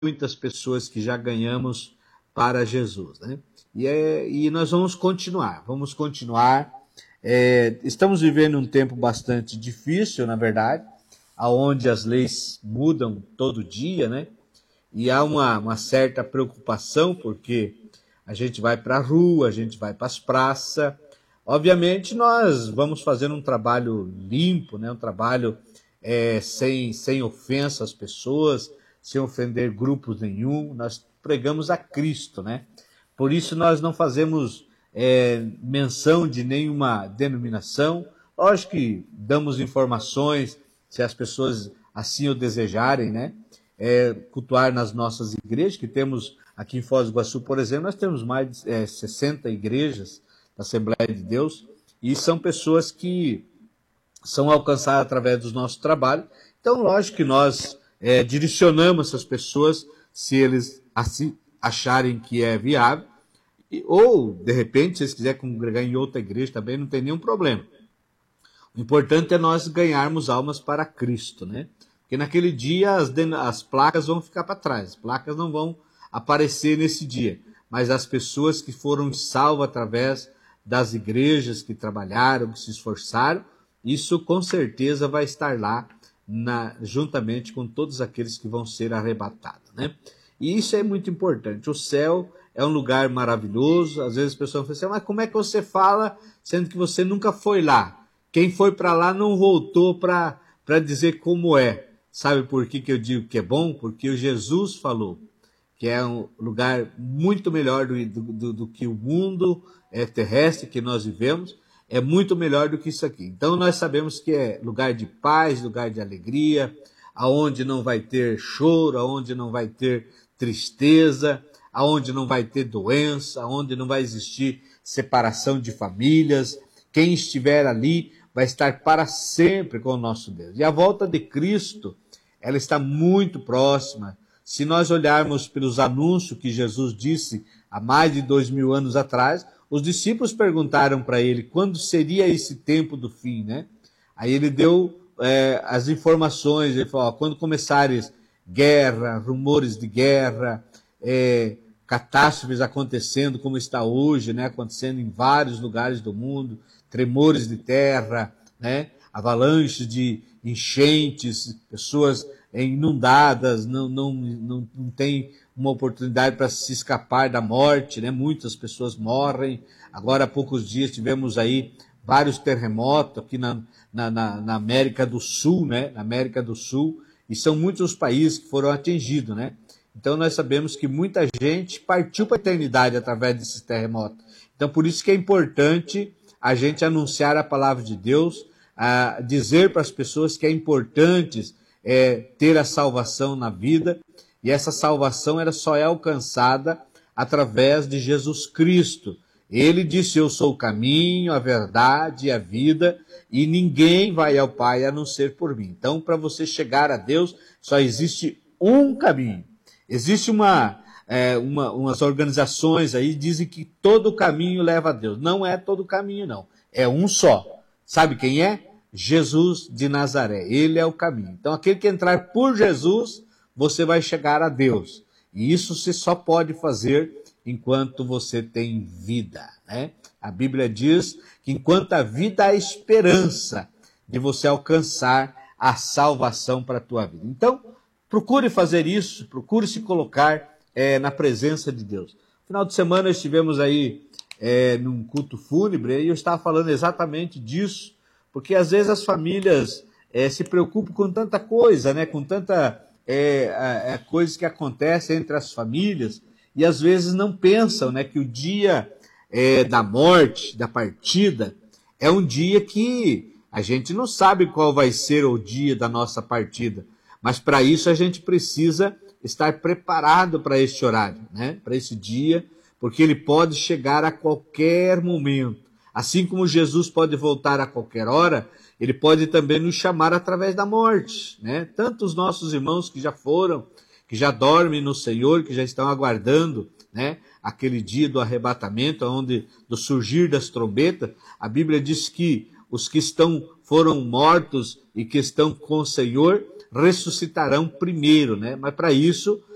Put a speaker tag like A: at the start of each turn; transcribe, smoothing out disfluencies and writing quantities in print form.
A: muitas pessoas que já ganhamos para Jesus, né? E nós vamos continuar. Estamos vivendo um tempo bastante difícil, na verdade, aonde as leis mudam todo dia, né? E há uma certa preocupação, porque a gente vai para a rua, a gente vai para as praças. Obviamente, nós vamos fazer um trabalho limpo, né? Um trabalho sem ofensa às pessoas, sem ofender grupos nenhum. Nós pregamos a Cristo, né? Por isso, nós não fazemos menção de nenhuma denominação. Lógico que damos informações, se as pessoas assim o desejarem, né? Cultuar nas nossas igrejas, que temos aqui em Foz do Iguaçu, por exemplo, nós temos mais de 60 igrejas da Assembleia de Deus, e são pessoas que são alcançadas através do nosso trabalho. Então, lógico que nós direcionamos essas pessoas, se eles assim acharem que é viável, ou, de repente, se eles quiserem congregar em outra igreja também, não tem nenhum problema. O importante é nós ganharmos almas para Cristo, né? Porque naquele dia as placas vão ficar para trás, as placas não vão aparecer nesse dia, mas as pessoas que foram salvas através das igrejas que trabalharam, que se esforçaram, isso com certeza vai estar lá juntamente com todos aqueles que vão ser arrebatados, né? E isso é muito importante. O céu é um lugar maravilhoso. Às vezes as pessoas falam assim, mas como é que você fala sendo que você nunca foi lá? Quem foi para lá não voltou para dizer como é. Sabe por que eu digo que é bom? Porque o Jesus falou que é um lugar muito melhor do que o mundo terrestre que nós vivemos. É muito melhor do que isso aqui. Então nós sabemos que é lugar de paz, lugar de alegria, aonde não vai ter choro, aonde não vai ter tristeza, aonde não vai ter doença, aonde não vai existir separação de famílias. Quem estiver ali vai estar para sempre com o nosso Deus. E a volta de Cristo, ela está muito próxima. Se nós olharmos pelos anúncios que Jesus disse há mais de 2000 anos atrás, os discípulos perguntaram para ele quando seria esse tempo do fim, né? Aí ele deu as informações, ele falou, quando começares guerra, rumores de guerra, catástrofes acontecendo como está hoje, né? Acontecendo em vários lugares do mundo, tremores de terra, né? Avalanches de enchentes, pessoas inundadas, não tem uma oportunidade para se escapar da morte, né? Muitas pessoas morrem. Agora há poucos dias tivemos aí vários terremotos aqui na América do Sul, né? Na América do Sul, e são muitos os países que foram atingidos, né? Então nós sabemos que muita gente partiu para a eternidade através desses terremotos. Então por isso que é importante a gente anunciar a palavra de Deus, dizer para as pessoas que é importante ter a salvação na vida, e essa salvação ela só é alcançada através de Jesus Cristo. Ele disse, eu sou o caminho, a verdade e a vida, e ninguém vai ao Pai a não ser por mim. Então, para você chegar a Deus, só existe um caminho. Existe umas organizações aí que dizem que todo caminho leva a Deus. Não é todo caminho, não. É um só. Sabe quem é? Jesus de Nazaré. Ele é o caminho. Então, aquele que entrar por Jesus, você vai chegar a Deus. E isso você só pode fazer enquanto você tem vida, né? A Bíblia diz que enquanto a vida há esperança de você alcançar a salvação para a tua vida. Então, procure fazer isso, procure se colocar na presença de Deus. No final de semana estivemos aí num culto fúnebre e eu estava falando exatamente disso, porque às vezes as famílias se preocupam com tanta coisa, né? Com tanta coisas que acontecem entre as famílias, e às vezes não pensam, né, que o dia da morte, da partida, é um dia que a gente não sabe qual vai ser o dia da nossa partida, mas para isso a gente precisa estar preparado para este horário, né, para esse dia, porque ele pode chegar a qualquer momento. Assim como Jesus pode voltar a qualquer hora, ele pode também nos chamar através da morte, né? Tanto os nossos irmãos que já foram, que já dormem no Senhor, que já estão aguardando, né, aquele dia do arrebatamento, do surgir das trombetas. A Bíblia diz que os que foram mortos e que estão com o Senhor ressuscitarão primeiro, né? Mas para isso